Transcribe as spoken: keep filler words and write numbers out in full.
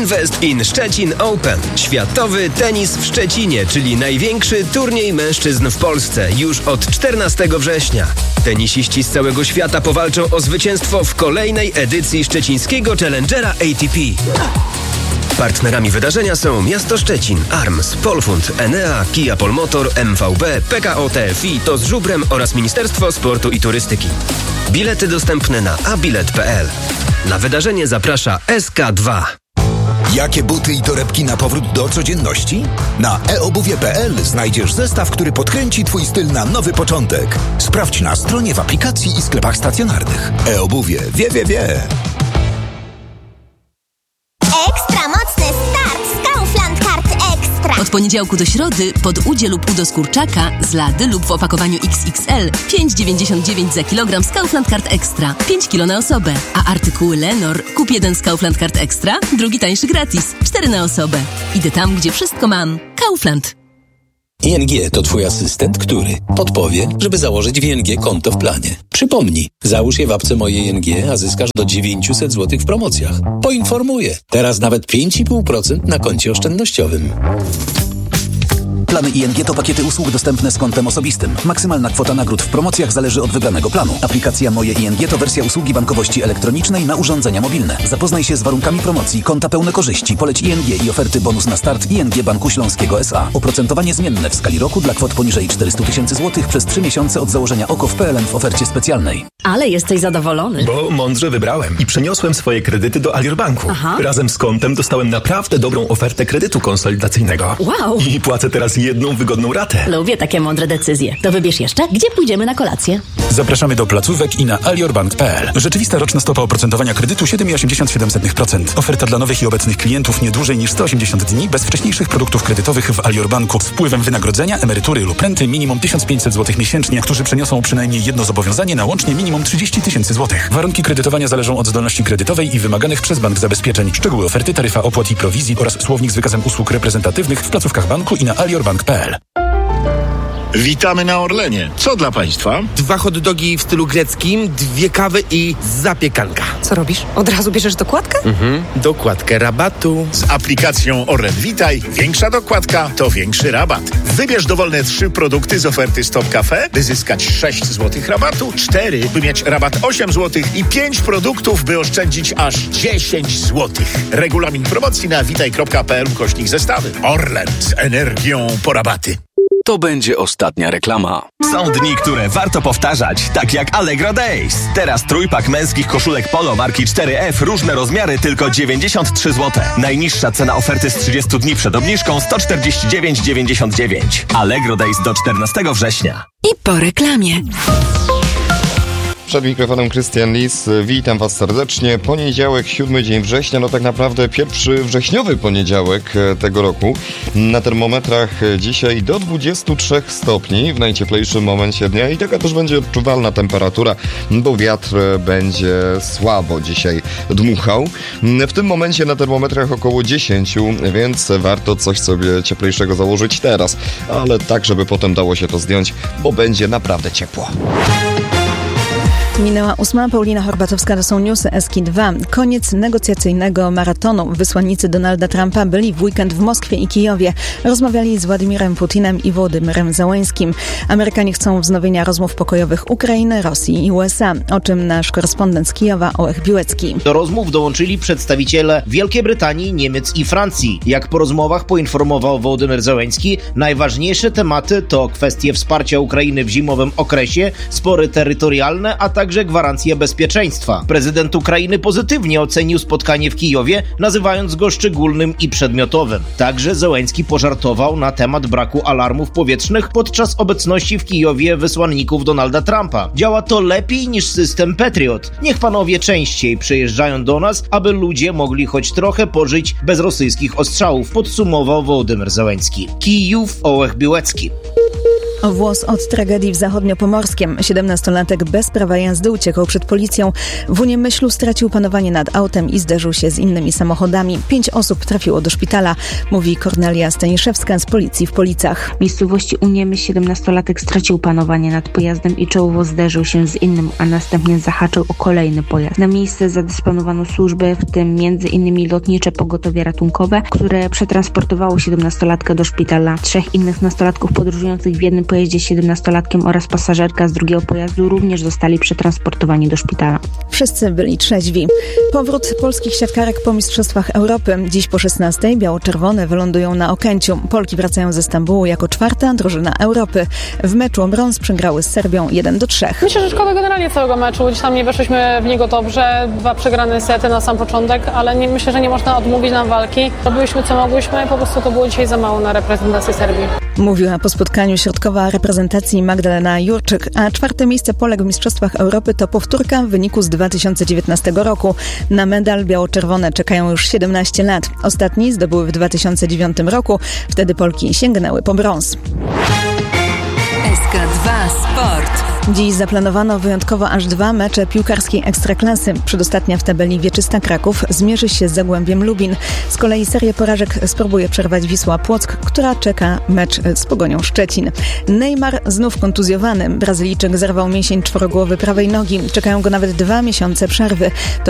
Invest in Szczecin Open. Światowy tenis w Szczecinie, czyli największy turniej mężczyzn w Polsce już od czternastego września. Tenisiści z całego świata powalczą o zwycięstwo w kolejnej edycji szczecińskiego Challengera A T P. Partnerami wydarzenia są Miasto Szczecin, Arms, Polfund, Enea, Kia Polmotor, M V B, P K O T F I, to z Żubrem oraz Ministerstwo Sportu i Turystyki. Bilety dostępne na a bilet kropka p l. Na wydarzenie zaprasza S K dwa. Jakie buty i torebki na powrót do codzienności? Na e obuwie kropka p l znajdziesz zestaw, który podkręci Twój styl na nowy początek. Sprawdź na stronie, w aplikacji i sklepach stacjonarnych. E-obuwie wie, wie, wie. Ekstra mocny start z Kaufland Card Extra. Od poniedziałku do środy pod udzie lub udo z kurczaka z lady lub w opakowaniu X X L pięć dziewięćdziesiąt dziewięć za kilogram z Kaufland Card Extra. pięć kilo na osobę. A artykuły Lenor kup jeden z Kaufland Card Extra, drugi tańszy gratis. cztery na osobę. Idę tam, gdzie wszystko mam. Kaufland. I N G to Twój asystent, który podpowie, żeby założyć w I N G konto w planie. Przypomnij, załóż je w apce Moje I N G, a zyskasz do dziewięćset złotych w promocjach. Poinformuję, teraz nawet pięć i pół procent na koncie oszczędnościowym. Plany I N G to pakiety usług dostępne z kontem osobistym. Maksymalna kwota nagród w promocjach zależy od wybranego planu. Aplikacja Moje I N G to wersja usługi bankowości elektronicznej na urządzenia mobilne. Zapoznaj się z warunkami promocji, konta pełne korzyści, poleć I N G i oferty bonus na start I N G Banku Śląskiego S A. Oprocentowanie zmienne w skali roku dla kwot poniżej czterysta tysięcy złotych przez trzy miesiące od założenia O K O w P L N w ofercie specjalnej. Ale jesteś zadowolony. Bo mądrze wybrałem i przeniosłem swoje kredyty do Alior Banku. Aha. Razem z kontem dostałem naprawdę dobrą ofertę kredytu konsolidacyjnego. Wow. I płacę teraz jedną wygodną ratę. Lubię takie mądre decyzje. To wybierz jeszcze, gdzie pójdziemy na kolację. Zapraszamy do placówek i na aliorbank kropka p l. Rzeczywista roczna stopa oprocentowania kredytu siedem przecinek osiemdziesiąt siedem procent. Oferta dla nowych i obecnych klientów nie dłużej niż sto osiemdziesiąt dni bez wcześniejszych produktów kredytowych w Alior Banku z wpływem wynagrodzenia, emerytury lub renty minimum tysiąc pięćset złotych miesięcznie, którzy przeniosą przynajmniej jedno zobowiązanie na łącznie minimum trzydzieści tysięcy złotych. Warunki kredytowania zależą od zdolności kredytowej i wymaganych przez bank zabezpieczeń. Szczegóły oferty, taryfa opłat i prowizji oraz słownik z wykazem usług reprezentatywnych w placówkach banku i na aliorbank kropka p l. Witamy na Orlenie. Co dla Państwa? Dwa hot dogi w stylu greckim, dwie kawy i zapiekanka. Co robisz? Od razu bierzesz dokładkę? Mhm, dokładkę rabatu. Z aplikacją Orlen Witaj większa dokładka to większy rabat. Wybierz dowolne trzy produkty z oferty Stop Cafe, by zyskać sześć złotych rabatu, cztery, by mieć rabat osiem złotych i pięć produktów, by oszczędzić aż dziesięć złotych. Regulamin promocji na witaj kropka p l ukośnik zestawy. Orlen z energią po rabaty. To będzie ostatnia reklama. Są dni, które warto powtarzać, tak jak Allegro Days. Teraz trójpak męskich koszulek Polo marki cztery F, różne rozmiary, tylko dziewięćdziesiąt trzy złote. Najniższa cena oferty z trzydziestu dni przed obniżką sto czterdzieści dziewięć dziewięćdziesiąt dziewięć. Allegro Days do czternastego września. I po reklamie. Przed mikrofonem Krystian Lis. Witam Was serdecznie. Poniedziałek, siódmy dzień września, no tak naprawdę pierwszy wrześniowy poniedziałek tego roku. Na termometrach dzisiaj do dwudziestu trzech stopni w najcieplejszym momencie dnia i taka też będzie odczuwalna temperatura, bo wiatr będzie słabo dzisiaj dmuchał. W tym momencie na termometrach około dziesięciu, więc warto coś sobie cieplejszego założyć teraz, ale tak, żeby potem dało się to zdjąć, bo będzie naprawdę ciepło. Minęła ósma. Paulina Horbatowska, to są newsy S K dwa. Koniec negocjacyjnego maratonu. Wysłannicy Donalda Trumpa byli w weekend w Moskwie i Kijowie. Rozmawiali z Władimirem Putinem i Wołodymyrem Zełenńskim. Amerykanie chcą wznowienia rozmów pokojowych Ukrainy, Rosji i U S A, o czym nasz korespondent z Kijowa Ołech Biłecki. Do rozmów dołączyli przedstawiciele Wielkiej Brytanii, Niemiec i Francji. Jak po rozmowach poinformował Wołodymyr Zełenński, najważniejsze tematy to kwestie wsparcia Ukrainy w zimowym okresie, spory terytorialne, a także gwarancje bezpieczeństwa. Prezydent Ukrainy pozytywnie ocenił spotkanie w Kijowie, nazywając go szczególnym i przedmiotowym. Także Zełenński pożartował na temat braku alarmów powietrznych podczas obecności w Kijowie wysłanników Donalda Trumpa. Działa to lepiej niż system Patriot. Niech panowie częściej przyjeżdżają do nas, aby ludzie mogli choć trochę pożyć bez rosyjskich ostrzałów, podsumował Wołodymyr Zełenński. Kijów, Ołech Biłecki. O włos od tragedii w Zachodniopomorskiem. siedemnastolatek bez prawa jazdy uciekał przed policją. W Uniemyślu stracił panowanie nad autem i zderzył się z innymi samochodami. Pięć osób trafiło do szpitala, mówi Kornelia Staniszewska z Policji w Policach. W miejscowości Uniemyśl siedemnastolatek stracił panowanie nad pojazdem i czołowo zderzył się z innym, a następnie zahaczył o kolejny pojazd. Na miejsce zadysponowano służby, w tym między innymi lotnicze pogotowie ratunkowe, które przetransportowało siedemnastolatkę do szpitala. Trzech innych nastolatków podróżujących w jednym pojeździe z siedemnastolatkiem oraz pasażerka z drugiego pojazdu również zostali przetransportowani do szpitala. Wszyscy byli trzeźwi. Powrót polskich siatkarek po Mistrzostwach Europy. Dziś po szesnastej biało-czerwone wylądują na Okęciu. Polki wracają ze Stambułu jako czwarta drużyna Europy. W meczu o brąz przegrały z Serbią jeden do trzech. Myślę, że szkoda generalnie całego meczu. Gdzieś tam nie weszliśmy w niego dobrze. Dwa przegrane sety na sam początek, ale nie, myślę, że nie można odmówić nam walki. Robiliśmy co mogłyśmy i po prostu to było dzisiaj za mało na reprezentację Serbii. Mówiła po spotkaniu środkowa reprezentacji Magdalena Jurczyk, a czwarte miejsce Polek w Mistrzostwach Europy to powtórka w wyniku z dwa tysiące dziewiętnastego roku. Na medal biało-czerwone czekają już siedemnaście lat. Ostatni zdobyły w dwa tysiące dziewiątym roku. Wtedy Polki sięgnęły po brąz. S K dwa Sport. Dziś zaplanowano wyjątkowo aż dwa mecze piłkarskiej Ekstraklasy. Przedostatnia w tabeli Wieczysta Kraków zmierzy się z Zagłębiem Lubin. Z kolei serię porażek spróbuje przerwać Wisła Płock, która czeka mecz z Pogonią Szczecin. Neymar znów kontuzjowany. Brazylijczyk zerwał mięsień czworogłowy prawej nogi. Czekają go nawet dwa miesiące przerwy. To